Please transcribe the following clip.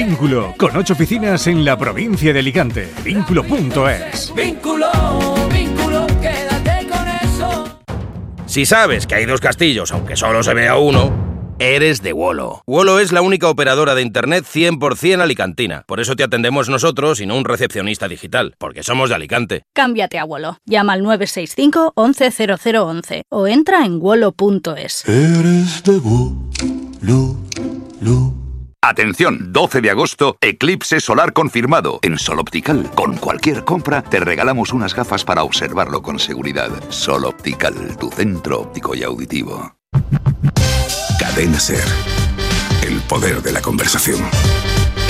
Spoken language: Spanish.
Vínculo, con 8 oficinas en la provincia de Alicante. Vínculo.es. Vínculo, vínculo, quédate con eso. Si sabes que hay 2 castillos, aunque solo se vea uno, eres de Wolo. Wolo es la única operadora de internet 100% alicantina. Por eso te atendemos nosotros y no un recepcionista digital, porque somos de Alicante. Cámbiate a Wolo. Llama al 965 11 0011 o entra en wolo.es. Eres de Wolo. Atención, 12 de agosto, eclipse solar confirmado. En Sol Optical, con cualquier compra, te regalamos unas gafas para observarlo con seguridad. Sol Optical, tu centro óptico y auditivo. Cadena SER. El poder de la conversación.